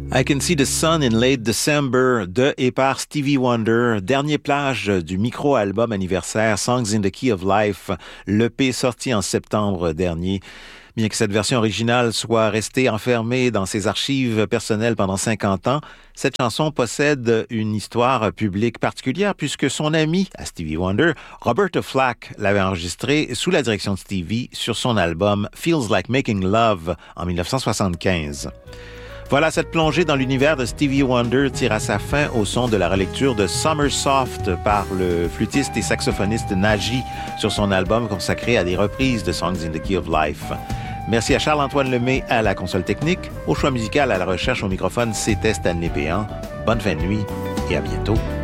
I Can See the Sun in Late December de et par Stevie Wonder, dernier plage du micro-album anniversaire Songs in the Key of Life, l'EP sorti en septembre dernier. Bien que cette version originale soit restée enfermée dans ses archives personnelles pendant 50 ans, cette chanson possède une histoire publique particulière puisque son ami à Stevie Wonder, Roberta Flack, l'avait enregistrée sous la direction de Stevie sur son album Feels Like Making Love en 1975. Voilà, cette plongée dans l'univers de Stevie Wonder tire à sa fin au son de la relecture de Summer Soft par le flûtiste et saxophoniste Naji sur son album consacré à des reprises de Songs in the Key of Life. Merci à Charles-Antoine Lemay à la console technique. Au choix musical, à la recherche au microphone, c'était Stanley Péan. Bonne fin de nuit et à bientôt.